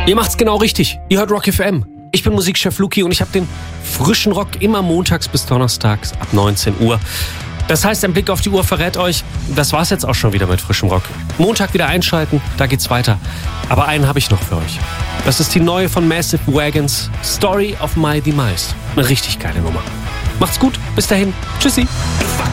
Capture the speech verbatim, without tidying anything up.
Ihr macht's genau richtig. Ihr hört Rock F M. Ich bin Musikchef Luki und ich habe den frischen Rock immer montags bis donnerstags ab neunzehn Uhr. Das heißt, ein Blick auf die Uhr verrät euch, das war's jetzt auch schon wieder mit frischem Rock. Montag wieder einschalten, da geht's weiter. Aber einen habe ich noch für euch. Das ist die neue von Massive Wagons, Story of My Demise. Eine richtig geile Nummer. Macht's gut, bis dahin. Tschüssi.